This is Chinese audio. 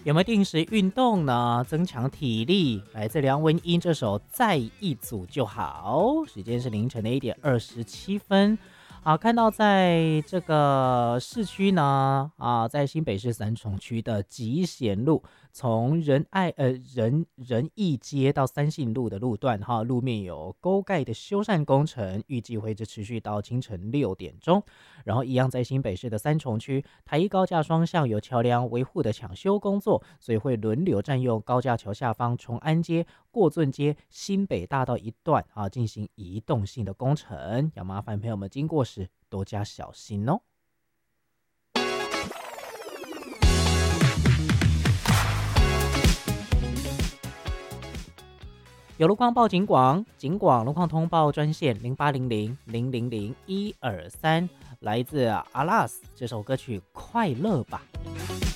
有没有定时运动呢？增强体力。来自梁文音这首《再一组就好》，时间是凌晨的1:27。好，看到在这个市区呢，在新北市三重区的集贤路，从仁义街到三信路的路段，路面有沟盖的修缮工程，预计会持续到清晨6点钟。然后一样在新北市的三重区，台一高架双向有桥梁维护的抢修工作，所以会轮流占用高架桥下方崇安街、过圳街、新北大道一段进行移动性的工程，要麻烦朋友们经过时多加小心哦。有路况报警广，警广路况通报专线0800-000-123，来自阿拉斯这首歌曲《快乐吧》。